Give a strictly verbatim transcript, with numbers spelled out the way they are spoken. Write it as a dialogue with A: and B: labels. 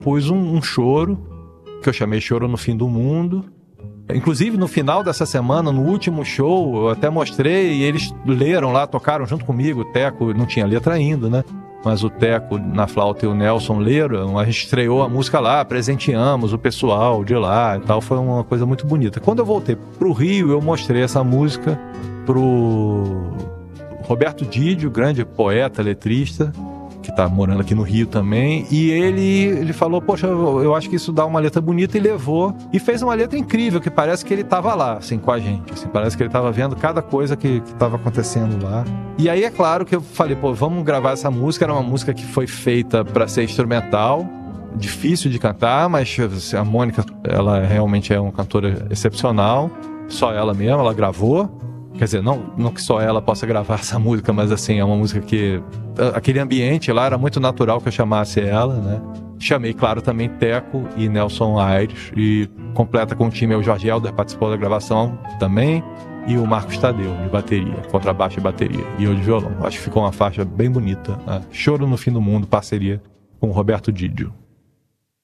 A: pus um, um choro, que eu chamei Choro no Fim do Mundo. Inclusive, no final dessa semana, no último show, eu até mostrei e eles leram lá, tocaram junto comigo. O Teco, não tinha letra ainda, né? Mas o Teco na flauta e o Nelson leram. A gente estreou a música lá, presenteamos o pessoal de lá e tal. Foi uma coisa muito bonita. Quando eu voltei pro Rio, eu mostrei essa música pro Roberto Didio, grande poeta, letrista, que tá morando aqui no Rio também, e ele, ele falou, poxa, eu, eu acho que isso dá uma letra bonita, e levou, e fez uma letra incrível, que parece que ele tava lá, assim, com a gente, assim, parece que ele tava vendo cada coisa que, que tava acontecendo lá. E aí é claro que eu falei, pô, vamos gravar essa música. Era uma música que foi feita para ser instrumental, difícil de cantar, mas assim, a Mônica, ela realmente é uma cantora excepcional, só ela mesma, ela gravou. Quer dizer, não, não que só ela possa gravar essa música, mas assim, é uma música que... Aquele ambiente lá era muito natural que eu chamasse ela, né? Chamei, claro, também Teco e Nelson Aires, e completa com o time, o Jorge Helder participou da gravação também, e o Marcos Tadeu, de bateria, contrabaixo e bateria, e eu de violão. Acho que ficou uma faixa bem bonita, né? Choro no Fim do Mundo, parceria com o Roberto Didio.